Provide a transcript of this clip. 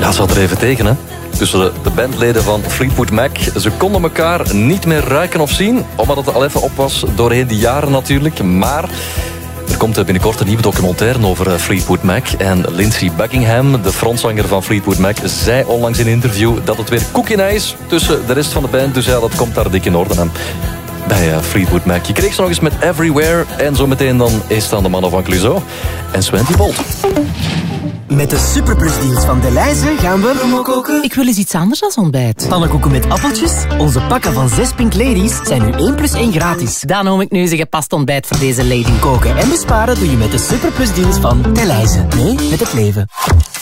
Ja, ze hadden er even tegen, hè. Tussen de bandleden van Fleetwood Mac. Ze konden elkaar niet meer ruiken of zien, omdat het al even op was doorheen die jaren natuurlijk. Maar er komt binnenkort een nieuwe documentaire over Fleetwood Mac. En Lindsey Buckingham, de frontzanger van Fleetwood Mac, zei onlangs in een interview dat het weer koek in ijs is tussen de rest van de band. Dus ja, dat komt daar dik in orde aan. Bij Fleetwood Mac. Je kreeg ze nog eens met Everywhere. En zometeen dan is het aan de mannen van Clouseau en Swenty Bolt. Met de superplusdeals van Delhaize gaan we promo koken. Ik wil eens iets anders dan ontbijt. Pannenkoeken met appeltjes. Onze pakken van 6 Pink Ladies zijn nu 1 plus 1 gratis. Dan noem ik nu eens een gepast ontbijt voor deze lady. Koken en besparen doe je met de superplusdeals van Delhaize. Nee, met het leven.